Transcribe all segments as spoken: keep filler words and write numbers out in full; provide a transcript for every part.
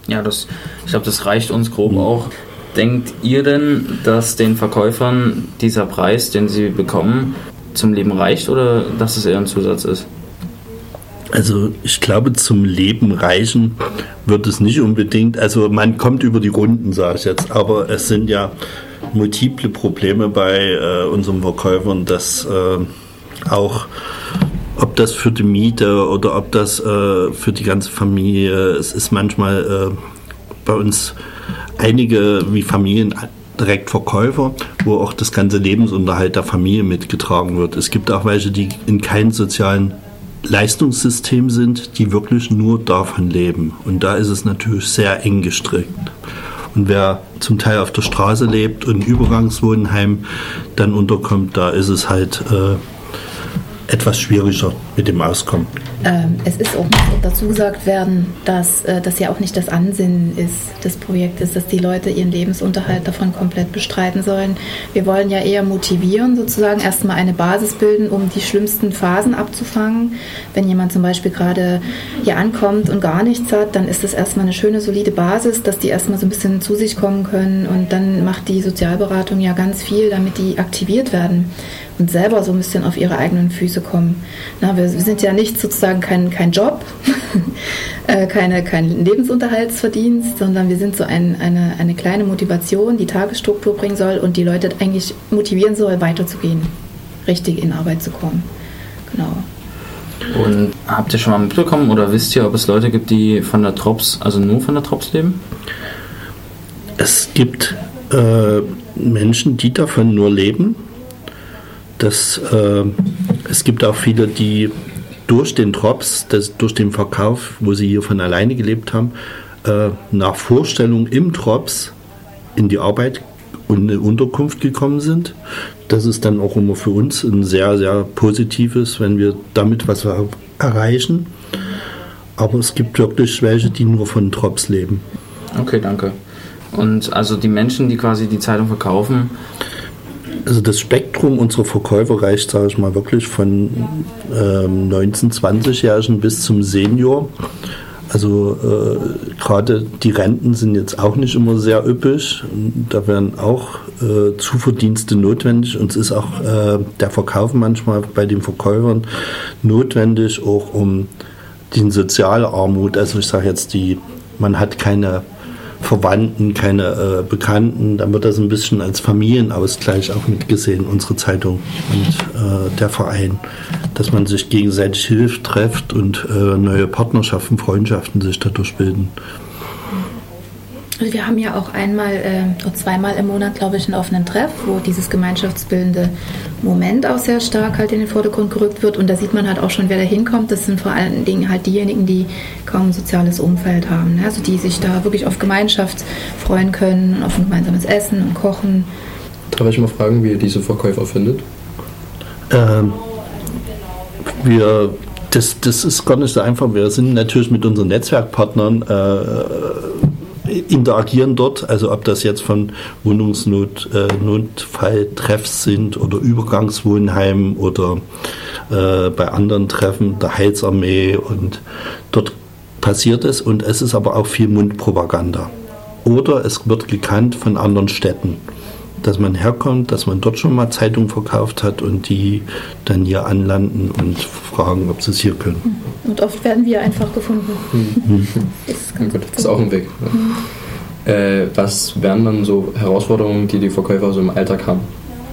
Ja, das, ich glaube, das reicht uns grob mhm. auch. Denkt ihr denn, dass den Verkäufern dieser Preis, den sie bekommen, zum Leben reicht oder dass es eher ein Zusatz ist? Also ich glaube, zum Leben reichen wird es nicht unbedingt. Also man kommt über die Runden, sage ich jetzt. Aber es sind ja multiple Probleme bei äh, unseren Verkäufern, dass äh, auch, ob das für die Miete oder ob das äh, für die ganze Familie, es ist manchmal äh, bei uns einige wie Familien direkt Verkäufer, wo auch das ganze Lebensunterhalt der Familie mitgetragen wird. Es gibt auch welche, die in keinem sozialen Leistungssystem sind, die wirklich nur davon leben. Und da ist es natürlich sehr eng gestrickt. Und wer zum Teil auf der Straße lebt und ein Übergangswohnheim dann unterkommt, da ist es halt äh, etwas schwieriger mit dem Auskommen. Ähm, es ist auch, muss auch dazu gesagt werden, dass äh, das ja auch nicht das Ansinnen ist des Projektes, dass die Leute ihren Lebensunterhalt davon komplett bestreiten sollen. Wir wollen ja eher motivieren, sozusagen erstmal eine Basis bilden, um die schlimmsten Phasen abzufangen. Wenn jemand zum Beispiel gerade hier ankommt und gar nichts hat, dann ist das erstmal eine schöne, solide Basis, dass die erstmal so ein bisschen zu sich kommen können, und dann macht die Sozialberatung ja ganz viel, damit die aktiviert werden und selber so ein bisschen auf ihre eigenen Füße kommen. Na, wir, wir sind ja nicht sozusagen kein, kein Job, äh, keine, kein Lebensunterhaltsverdienst, sondern wir sind so ein, eine, eine kleine Motivation, die Tagesstruktur bringen soll und die Leute eigentlich motivieren soll, weiterzugehen, richtig in Arbeit zu kommen. Genau. Und habt ihr schon mal mitbekommen oder wisst ihr, ob es Leute gibt, die von der Trops, also nur von der Trops leben? Es gibt äh, Menschen, die davon nur leben. Das, äh, es gibt auch viele, die durch den Trops, das, durch den Verkauf, wo sie hier von alleine gelebt haben, äh, nach Vorstellung im Trops in die Arbeit und eine Unterkunft gekommen sind. Das ist dann auch immer für uns ein sehr, sehr positives, wenn wir damit was erreichen. Aber es gibt wirklich welche, die nur von Trops leben. Okay, danke. Und also die Menschen, die quasi die Zeitung verkaufen, also das Spektrum unserer Verkäufer reicht, sage ich mal, wirklich von ähm, neunzehn-, zwanzigjährigen bis zum Senior. Also äh, gerade die Renten sind jetzt auch nicht immer sehr üppig. Da werden auch äh, Zuverdienste notwendig. Und es ist auch äh, der Verkauf manchmal bei den Verkäufern notwendig, auch um die soziale Armut. Also ich sage jetzt, die, man hat keine Verwandten, keine äh, Bekannten, dann wird das ein bisschen als Familienausgleich auch mitgesehen, unsere Zeitung und äh, der Verein, dass man sich gegenseitig hilft, trifft und äh, neue Partnerschaften, Freundschaften sich dadurch bilden. Also wir haben ja auch einmal äh, oder zweimal im Monat, glaube ich, einen offenen Treff, wo dieses gemeinschaftsbildende Moment auch sehr stark halt in den Vordergrund gerückt wird, und da sieht man halt auch schon, wer da hinkommt. Das sind vor allen Dingen halt diejenigen, die kaum ein soziales Umfeld haben, ne? Also die sich da wirklich auf Gemeinschaft freuen können, auf ein gemeinsames Essen und Kochen. Darf ich mal fragen, wie ihr diese Verkäufer findet? Ähm, wir, das, das ist gar nicht so einfach. Wir sind natürlich mit unseren Netzwerkpartnern äh, interagieren dort, also ob das jetzt von Wohnungsnot, äh, Notfalltreffs sind oder Übergangswohnheimen oder äh, bei anderen Treffen der Heilsarmee, und dort passiert es, und es ist aber auch viel Mundpropaganda. Oder es wird gekannt von anderen Städten, dass man herkommt, dass man dort schon mal Zeitungen verkauft hat und die dann hier anlanden und fragen, ob sie es hier können. Und oft werden wir einfach gefunden. Mhm. Das ist, ganz gut, das ist auch ein Weg. Mhm. Äh, was wären dann so Herausforderungen, die die Verkäufer so im Alltag haben?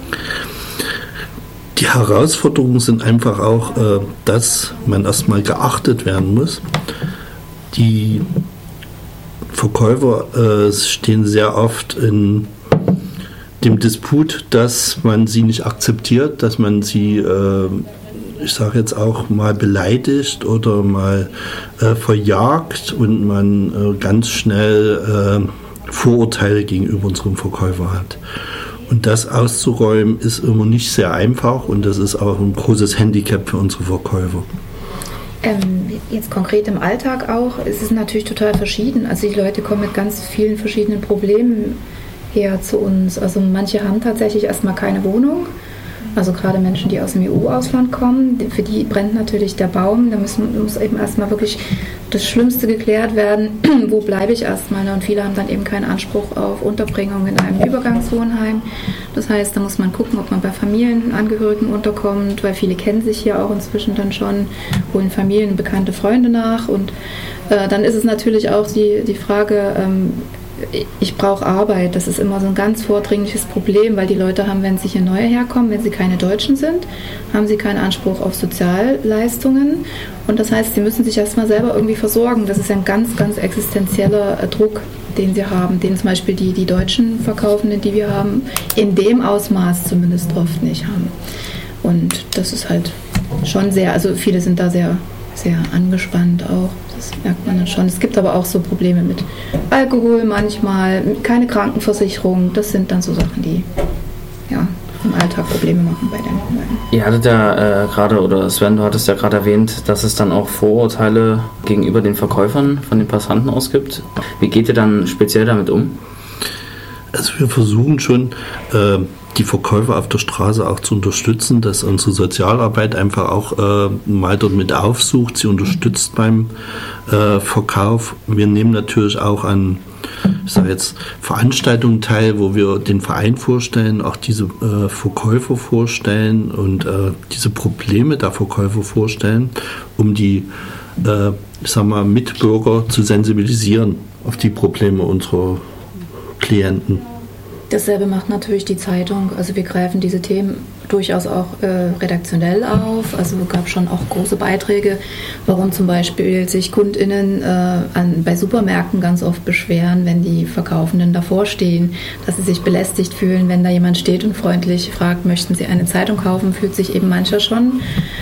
Die Herausforderungen sind einfach auch, äh, dass man erstmal geachtet werden muss. Die Verkäufer äh, stehen sehr oft in dem Disput, dass man sie nicht akzeptiert, dass man sie, äh, ich sage jetzt auch mal beleidigt oder mal äh, verjagt, und man äh, ganz schnell äh, Vorurteile gegenüber unserem Verkäufer hat. Und das auszuräumen ist immer nicht sehr einfach, und das ist auch ein großes Handicap für unsere Verkäufer. Ähm, jetzt konkret im Alltag auch, es ist natürlich total verschieden. Also die Leute kommen mit ganz vielen verschiedenen Problemen her zu uns. Also manche haben tatsächlich erstmal keine Wohnung Also gerade Menschen, die aus dem E U-Ausland kommen, für die brennt natürlich der Baum. Da müssen, muss eben erstmal wirklich das Schlimmste geklärt werden. Wo bleibe ich erstmal? Und viele haben dann eben keinen Anspruch auf Unterbringung in einem Übergangswohnheim. Das heißt, da muss man gucken, ob man bei Familienangehörigen unterkommt, weil viele kennen sich hier auch inzwischen dann schon, holen Familien, bekannte Freunde nach. Und äh, dann ist es natürlich auch die, die Frage, ähm, ich brauche Arbeit. Das ist immer so ein ganz vordringliches Problem, weil die Leute haben, wenn sie hier neu herkommen, wenn sie keine Deutschen sind, haben sie keinen Anspruch auf Sozialleistungen. Und das heißt, sie müssen sich erstmal selber irgendwie versorgen. Das ist ein ganz, ganz existenzieller Druck, den sie haben, den zum Beispiel die, die deutschen Verkaufenden, die wir haben, in dem Ausmaß zumindest oft nicht haben. Und das ist halt schon sehr, also viele sind da sehr, sehr angespannt auch. Das merkt man dann schon. Es gibt aber auch so Probleme mit Alkohol manchmal, keine Krankenversicherung. Das sind dann so Sachen, die ja, im Alltag Probleme machen bei den Leuten. Ihr hattet ja äh, gerade, oder Sven, du hattest ja gerade erwähnt, dass es dann auch Vorurteile gegenüber den Verkäufern von den Passanten ausgibt. Wie geht ihr dann speziell damit um? Also wir versuchen schon, äh, die Verkäufer auf der Straße auch zu unterstützen, dass unsere Sozialarbeit einfach auch äh, mal dort mit aufsucht, sie unterstützt beim äh, Verkauf. Wir nehmen natürlich auch an, ich sage jetzt, Veranstaltungen teil, wo wir den Verein vorstellen, auch diese äh, Verkäufer vorstellen und äh, diese Probleme der Verkäufer vorstellen, um die äh, ich sag mal, Mitbürger zu sensibilisieren auf die Probleme unserer Klienten. Dasselbe macht natürlich die Zeitung. Also wir greifen diese Themen durchaus auch äh, redaktionell auf. Also es gab schon auch große Beiträge, warum zum Beispiel sich KundInnen äh, an, bei Supermärkten ganz oft beschweren, wenn die Verkaufenden davor stehen, dass sie sich belästigt fühlen, wenn da jemand steht und freundlich fragt, möchten Sie eine Zeitung kaufen, fühlt sich eben mancher schon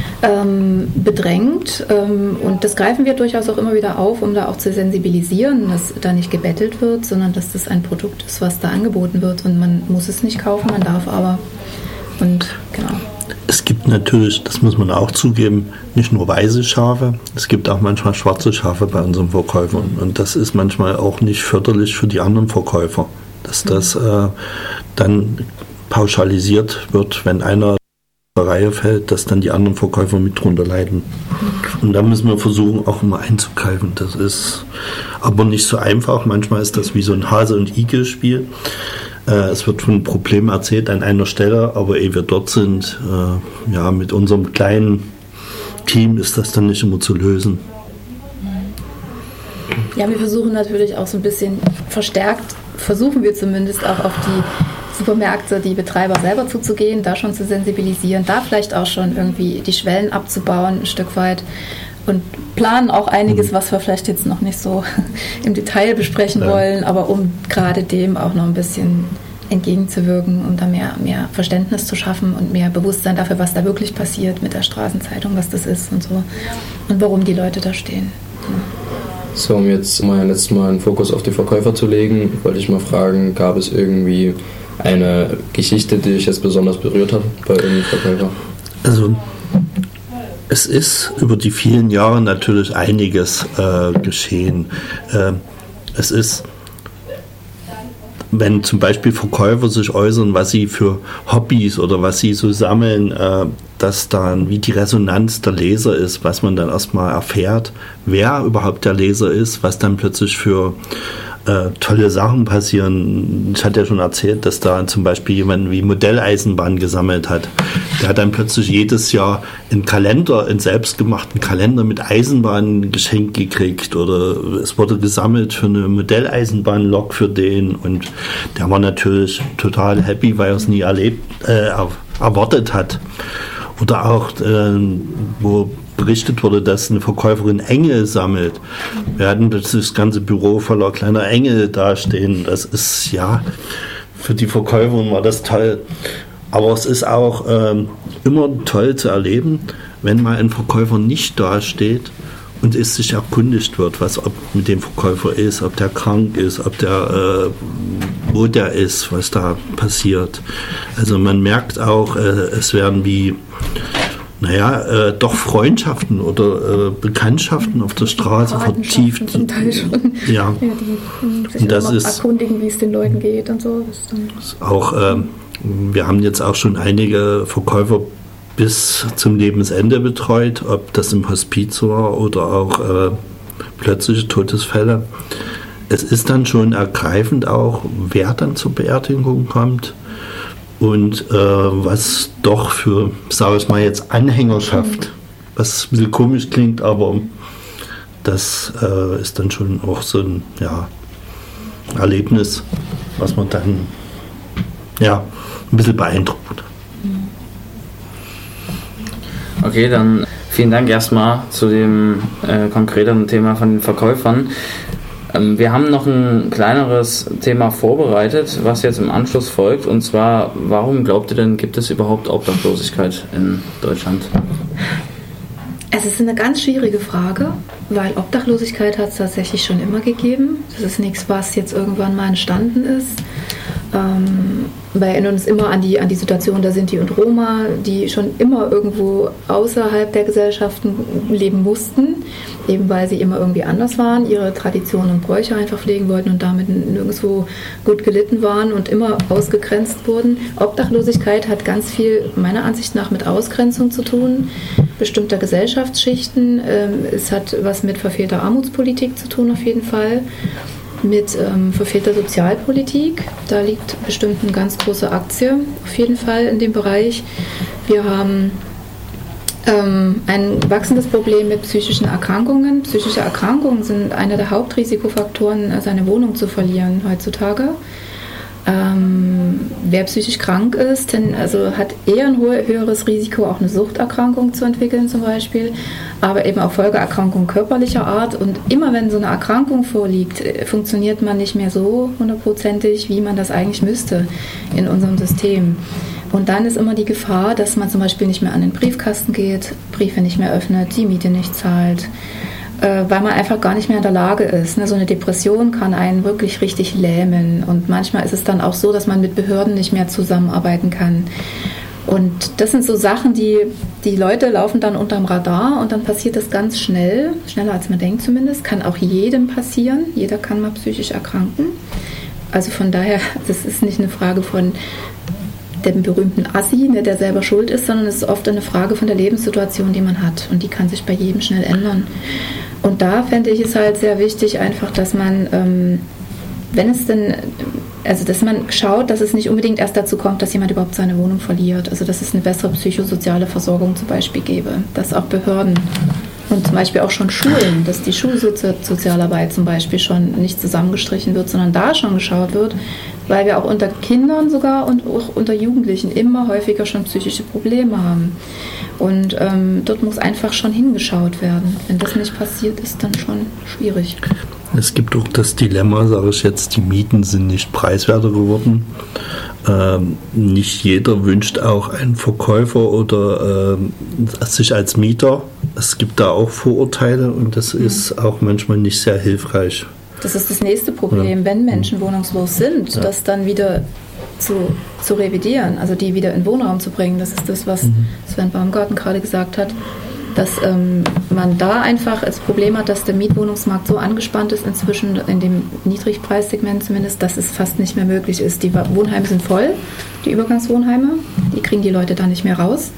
ähm, bedrängt. Ähm, und das greifen wir durchaus auch immer wieder auf, um da auch zu sensibilisieren, dass da nicht gebettelt wird, sondern dass das ein Produkt ist, was da angeboten wird. Und man muss es nicht kaufen, man darf aber. Und genau. Es gibt natürlich, das muss man auch zugeben, nicht nur weiße Schafe, es gibt auch manchmal schwarze Schafe bei unseren Verkäufern. Und das ist manchmal auch nicht förderlich für die anderen Verkäufer, dass das äh, dann pauschalisiert wird, wenn einer in der Reihe fällt, dass dann die anderen Verkäufer mit drunter leiden. Und da müssen wir versuchen, auch immer einzugreifen. Das ist aber nicht so einfach. Manchmal ist das wie so ein Hase- und Igel-Spiel. Es wird von Problemen erzählt an einer Stelle, aber ehe wir dort sind, äh, ja, mit unserem kleinen Team ist das dann nicht immer zu lösen. Ja, wir versuchen natürlich auch so ein bisschen verstärkt, versuchen wir zumindest auch auf die Supermärkte, die Betreiber selber zuzugehen, da schon zu sensibilisieren, da vielleicht auch schon irgendwie die Schwellen abzubauen ein Stück weit. Und planen auch einiges, was wir vielleicht jetzt noch nicht so im Detail besprechen ja. wollen, aber um gerade dem auch noch ein bisschen entgegenzuwirken, um da mehr, mehr Verständnis zu schaffen und mehr Bewusstsein dafür, was da wirklich passiert mit der Straßenzeitung, was das ist und so und warum die Leute da stehen. So, um jetzt mal letztes Mal einen Fokus auf die Verkäufer zu legen, wollte ich mal fragen, gab es irgendwie eine Geschichte, die dich jetzt besonders berührt hat bei irgendeinem Verkäufer? Also es ist über die vielen Jahre natürlich einiges äh, geschehen. Äh, es ist, wenn zum Beispiel Verkäufer sich äußern, was sie für Hobbys oder was sie so sammeln, äh, dass dann wie die Resonanz der Leser ist, was man dann erstmal erfährt, wer überhaupt der Leser ist, was dann plötzlich für Äh, tolle Sachen passieren. Ich hatte ja schon erzählt, dass da zum Beispiel jemand wie Modelleisenbahn gesammelt hat. Der hat dann plötzlich jedes Jahr einen Kalender, einen selbstgemachten Kalender mit Eisenbahn geschenkt gekriegt oder es wurde gesammelt für eine Modelleisenbahn-Lok für den und der war natürlich total happy, weil er es nie erlebt, äh, erwartet hat. Oder auch, äh, wo berichtet wurde, dass eine Verkäuferin Engel sammelt. Wir hatten plötzlich das ganze Büro voller kleiner Engel dastehen. Das ist, ja, für die Verkäuferin war das toll. Aber es ist auch ähm, immer toll zu erleben, wenn mal ein Verkäufer nicht dasteht und es sich erkundigt wird, was ob mit dem Verkäufer ist, ob der krank ist, ob der, äh, wo der ist, was da passiert. Also man merkt auch, äh, es werden wie Naja, äh, doch Freundschaften oder äh, Bekanntschaften auf der Straße vertieft. Zum Teil schon. Ja. Ja, die sich Und das immer ist, erkundigen, wie es den Leuten geht und so. Das ist dann ist auch, äh, wir haben jetzt auch schon einige Verkäufer bis zum Lebensende betreut, ob das im Hospiz war oder auch äh, plötzliche Todesfälle. Es ist dann schon ergreifend auch, wer dann zur Beerdigung kommt. Und äh, was doch für, sage ich mal jetzt, Anhängerschaft, was ein bisschen komisch klingt, aber das äh, ist dann schon auch so ein ja, Erlebnis, was man dann ja, ein bisschen beeindruckt. Okay, dann vielen Dank erstmal zu dem äh, konkreteren Thema von den Verkäufern. Wir haben noch ein kleineres Thema vorbereitet, was jetzt im Anschluss folgt. Und zwar, warum glaubt ihr denn, gibt es überhaupt Obdachlosigkeit in Deutschland? Es ist eine ganz schwierige Frage, weil Obdachlosigkeit hat es tatsächlich schon immer gegeben. Das ist nichts, was jetzt irgendwann mal entstanden ist. Ähm, wir erinnern uns immer an die, an die Situation der Sinti und Roma, die schon immer irgendwo außerhalb der Gesellschaften leben mussten, eben weil sie immer irgendwie anders waren, ihre Traditionen und Bräuche einfach pflegen wollten und damit nirgendwo gut gelitten waren und immer ausgegrenzt wurden. Obdachlosigkeit hat ganz viel, meiner Ansicht nach, mit Ausgrenzung zu tun, bestimmter Gesellschaftsschichten. Ähm, es hat was mit verfehlter Armutspolitik zu tun, auf jeden Fall. Mit ähm, verfehlter Sozialpolitik. Da liegt bestimmt eine ganz große Aktie auf jeden Fall in dem Bereich. Wir haben ähm, ein wachsendes Problem mit psychischen Erkrankungen. Psychische Erkrankungen sind einer der Hauptrisikofaktoren, seine Wohnung zu verlieren heutzutage. Ähm, wer psychisch krank ist, denn, also hat eher ein höheres Risiko, auch eine Suchterkrankung zu entwickeln zum Beispiel, aber eben auch Folgeerkrankungen körperlicher Art. Und immer wenn so eine Erkrankung vorliegt, funktioniert man nicht mehr so hundertprozentig, wie man das eigentlich müsste in unserem System. Und dann ist immer die Gefahr, dass man zum Beispiel nicht mehr an den Briefkasten geht, Briefe nicht mehr öffnet, die Miete nicht zahlt, weil man einfach gar nicht mehr in der Lage ist. So eine Depression kann einen wirklich richtig lähmen und manchmal ist es dann auch so, dass man mit Behörden nicht mehr zusammenarbeiten kann. Und das sind so Sachen, die, die Leute laufen dann unterm Radar und dann passiert das ganz schnell, schneller als man denkt zumindest, kann auch jedem passieren, jeder kann mal psychisch erkranken. Also von daher, das ist nicht eine Frage von dem berühmten Assi, ne, der selber schuld ist, sondern es ist oft eine Frage von der Lebenssituation, die man hat und die kann sich bei jedem schnell ändern. Und da fände ich es halt sehr wichtig einfach, dass man, ähm, wenn es denn, also dass man schaut, dass es nicht unbedingt erst dazu kommt, dass jemand überhaupt seine Wohnung verliert, also dass es eine bessere psychosoziale Versorgung zum Beispiel gäbe, dass auch Behörden und zum Beispiel auch schon Schulen, dass die Schulsozialarbeit zum Beispiel schon nicht zusammengestrichen wird, sondern da schon geschaut wird, weil wir auch unter Kindern sogar und auch unter Jugendlichen immer häufiger schon psychische Probleme haben. Und ähm, dort muss einfach schon hingeschaut werden. Wenn das nicht passiert, ist dann schon schwierig. Es gibt auch das Dilemma, sage ich jetzt, die Mieten sind nicht preiswerter geworden. Ähm, nicht jeder wünscht auch einen Verkäufer oder ähm, sich als Mieter. Es gibt da auch Vorurteile und das mhm. ist auch manchmal nicht sehr hilfreich. Das ist das nächste Problem, ja. Wenn Menschen wohnungslos sind, ja. das dann wieder zu, zu revidieren, also die wieder in Wohnraum zu bringen. Das ist das, was mhm. Sven Baumgarten gerade gesagt hat, dass ähm, man da einfach das Problem hat, dass der Mietwohnungsmarkt so angespannt ist inzwischen, in dem Niedrigpreissegment zumindest, dass es fast nicht mehr möglich ist. Die Wohnheime sind voll, die Übergangswohnheime, die kriegen die Leute da nicht mehr raus.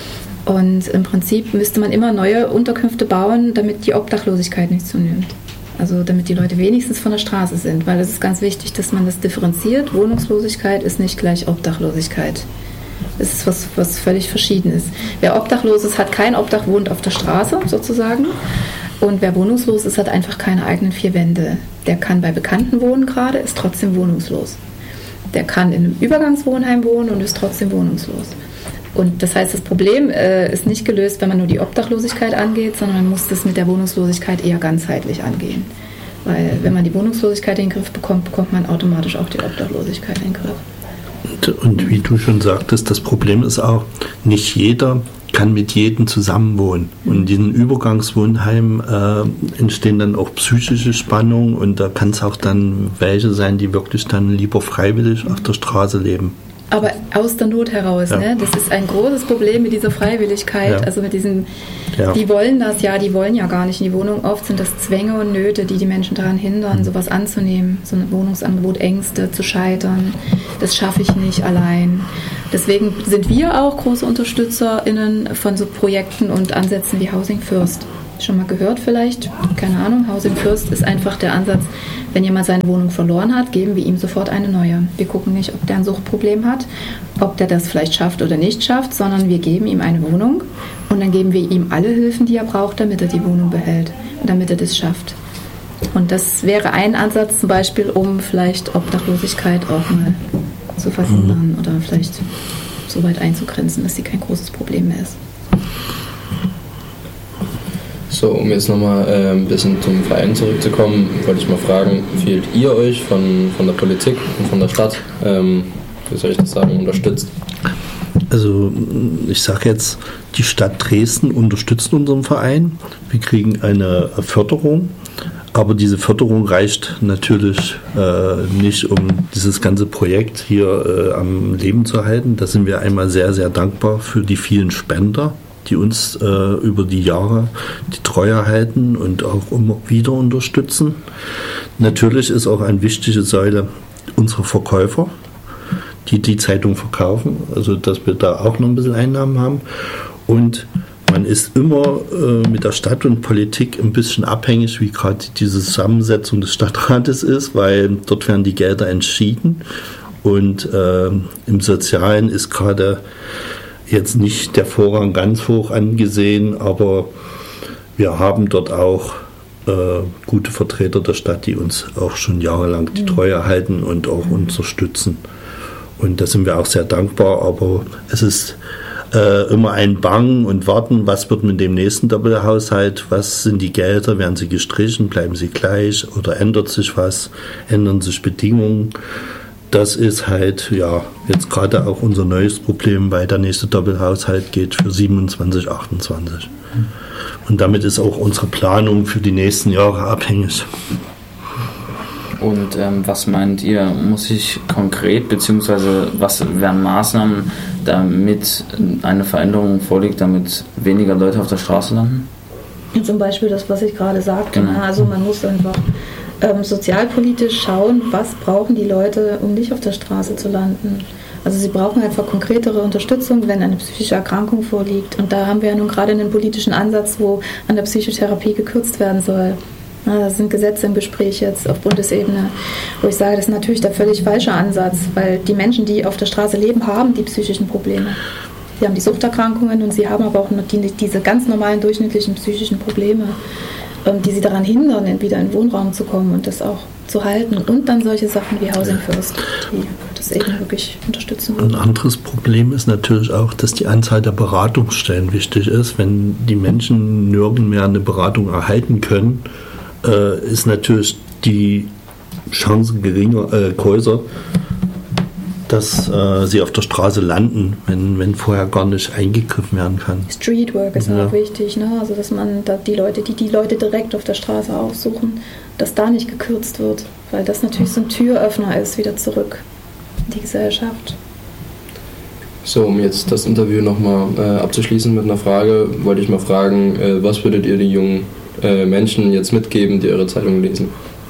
Und im Prinzip müsste man immer neue Unterkünfte bauen, damit die Obdachlosigkeit nicht zunimmt. Also damit die Leute wenigstens von der Straße sind, weil es ist ganz wichtig, dass man das differenziert. Wohnungslosigkeit ist nicht gleich Obdachlosigkeit. Es ist was, was völlig Verschiedenes. Wer obdachlos ist, hat kein Obdach, wohnt auf der Straße sozusagen. Und wer wohnungslos ist, hat einfach keine eigenen vier Wände. Der kann bei Bekannten wohnen gerade, ist trotzdem wohnungslos. Der kann in einem Übergangswohnheim wohnen und ist trotzdem wohnungslos. Und das heißt, das Problem äh, ist nicht gelöst, wenn man nur die Obdachlosigkeit angeht, sondern man muss das mit der Wohnungslosigkeit eher ganzheitlich angehen. Weil wenn man die Wohnungslosigkeit in den Griff bekommt, bekommt man automatisch auch die Obdachlosigkeit in den Griff. Und, und wie du schon sagtest, das Problem ist auch, nicht jeder kann mit jedem zusammenwohnen. Und in diesen Übergangswohnheimen äh, entstehen dann auch psychische Spannungen und da kann es auch dann welche sein, die wirklich dann lieber freiwillig auf der Straße leben. Aber aus der Not heraus, Ja. ne? Das ist ein großes Problem mit dieser Freiwilligkeit, Ja. also mit diesen, Ja. die wollen das ja, die wollen ja gar nicht in die Wohnung. Oft sind das Zwänge und Nöte, die die Menschen daran hindern, sowas anzunehmen, so ein Wohnungsangebot, Ängste zu scheitern. Das schaffe ich nicht allein. Deswegen sind wir auch große UnterstützerInnen von so Projekten und Ansätzen wie Housing First. Schon mal gehört vielleicht? Keine Ahnung. Housing First ist einfach der Ansatz, wenn jemand seine Wohnung verloren hat, geben wir ihm sofort eine neue. Wir gucken nicht, ob der ein Suchtproblem hat, ob der das vielleicht schafft oder nicht schafft, sondern wir geben ihm eine Wohnung und dann geben wir ihm alle Hilfen, die er braucht, damit er die Wohnung behält und damit er das schafft. Und das wäre ein Ansatz zum Beispiel, um vielleicht Obdachlosigkeit auch mal zu verhindern oder vielleicht so weit einzugrenzen, dass sie kein großes Problem mehr ist. So, um jetzt nochmal äh, ein bisschen zum Verein zurückzukommen, wollte ich mal fragen, fehlt ihr euch von, von der Politik und von der Stadt, ähm, wie soll ich das sagen, unterstützt? Also ich sage jetzt, die Stadt Dresden unterstützt unseren Verein. Wir kriegen eine Förderung, aber diese Förderung reicht natürlich äh, nicht, um dieses ganze Projekt hier äh, am Leben zu halten. Da sind wir einmal sehr, sehr dankbar für die vielen Spender, die uns äh, über die Jahre die Treue halten und auch immer wieder unterstützen. Natürlich ist auch eine wichtige Säule unsere Verkäufer, die die Zeitung verkaufen, also dass wir da auch noch ein bisschen Einnahmen haben. Und man ist immer äh, mit der Stadt und Politik ein bisschen abhängig, wie gerade diese Zusammensetzung des Stadtrates ist, weil dort werden die Gelder entschieden. Und äh, im Sozialen ist gerade jetzt nicht der Vorrang ganz hoch angesehen, aber wir haben dort auch äh, gute Vertreter der Stadt, die uns auch schon jahrelang die Treue halten und auch unterstützen. Und da sind wir auch sehr dankbar, aber es ist äh, immer ein Bangen und Warten, was wird mit dem nächsten Doppelhaushalt, was sind die Gelder, werden sie gestrichen, bleiben sie gleich oder ändert sich was, ändern sich Bedingungen. Das ist halt, ja, jetzt gerade auch unser neues Problem, weil der nächste Doppelhaushalt geht für siebenundzwanzig, achtundzwanzig. Und damit ist auch unsere Planung für die nächsten Jahre abhängig. Und ähm, was meint ihr, muss ich konkret, beziehungsweise was wären Maßnahmen, damit eine Veränderung vorliegt, damit weniger Leute auf der Straße landen? Zum Beispiel das, was ich gerade sagte. Genau. Also man muss einfach ähm, sozialpolitisch schauen, was brauchen die Leute, um nicht auf der Straße zu landen. Also sie brauchen einfach konkretere Unterstützung, wenn eine psychische Erkrankung vorliegt. Und da haben wir ja nun gerade einen politischen Ansatz, wo an der Psychotherapie gekürzt werden soll. Na, das sind Gesetze im Gespräch jetzt auf Bundesebene, wo ich sage, das ist natürlich der völlig falsche Ansatz, weil die Menschen, die auf der Straße leben, haben die psychischen Probleme. Sie haben die Suchterkrankungen und sie haben aber auch noch die, diese ganz normalen durchschnittlichen psychischen Probleme, die sie daran hindern, wieder in den Wohnraum zu kommen und das auch zu halten. Und dann solche Sachen wie Housing First, die das eben wirklich unterstützen würden. Ein anderes Problem ist natürlich auch, dass die Anzahl der Beratungsstellen wichtig ist. Wenn die Menschen nirgends mehr eine Beratung erhalten können, äh, ist natürlich die Chance geringer, äh, größer, dass äh, sie auf der Straße landen, wenn, wenn vorher gar nicht eingegriffen werden kann. Streetwork ist Ja. auch wichtig, ne? Also dass man da die Leute, die die Leute direkt auf der Straße aufsuchen, dass da nicht gekürzt wird, weil das natürlich so ein Türöffner ist, wieder zurück in die Gesellschaft. So, um jetzt das Interview nochmal äh, abzuschließen mit einer Frage, wollte ich mal fragen, äh, was würdet ihr den jungen äh, Menschen jetzt mitgeben, die eure Zeitung lesen?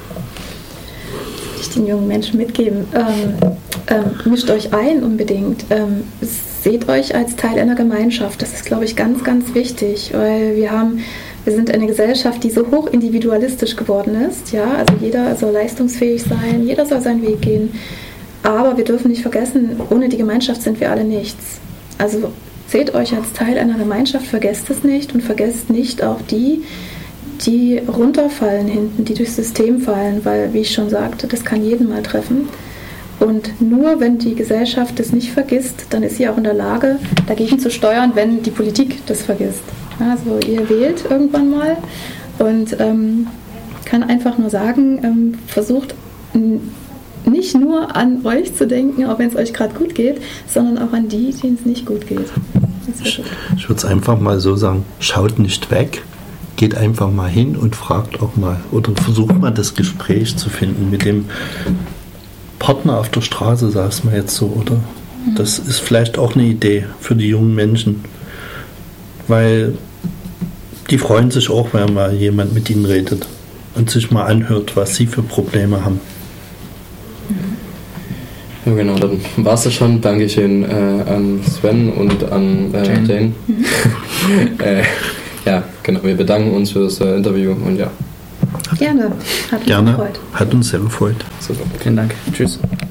Ich den jungen Menschen mitgeben. Ähm, ähm, mischt euch ein unbedingt. Ähm, seht euch als Teil einer Gemeinschaft. Das ist, glaube ich, ganz, ganz wichtig, weil wir haben, wir sind eine Gesellschaft, die so hoch individualistisch geworden ist. Ja, also jeder soll leistungsfähig sein, jeder soll seinen Weg gehen. Aber wir dürfen nicht vergessen, ohne die Gemeinschaft sind wir alle nichts. Also seht euch als Teil einer Gemeinschaft, vergesst es nicht und vergesst nicht auch die, die runterfallen hinten, die durchs System fallen, weil, wie ich schon sagte, das kann jeden mal treffen. Und nur wenn die Gesellschaft das nicht vergisst, dann ist sie auch in der Lage, dagegen zu steuern, wenn die Politik das vergisst. Also ihr wählt irgendwann mal und ähm, kann einfach nur sagen, ähm, versucht nicht nur an euch zu denken, auch wenn es euch gerade gut geht, sondern auch an die, denen es nicht gut geht. Ich, ich würde es einfach mal so sagen, schaut nicht weg, geht einfach mal hin und fragt auch mal oder versucht mal das Gespräch zu finden mit dem Partner auf der Straße, sagst du mal jetzt so, oder Das ist vielleicht auch eine Idee für die jungen Menschen, weil die freuen sich auch, wenn mal jemand mit ihnen redet und sich mal anhört, was sie für Probleme haben. Ja, genau, dann war es das schon. Dankeschön äh, an Sven und an äh, Jane. Jane. Mhm. äh, ja, genau, wir bedanken uns für das äh, Interview und ja. Gerne, hat uns Gerne. gefreut. Hat uns sehr gefreut. Super. Vielen Dank. Tschüss.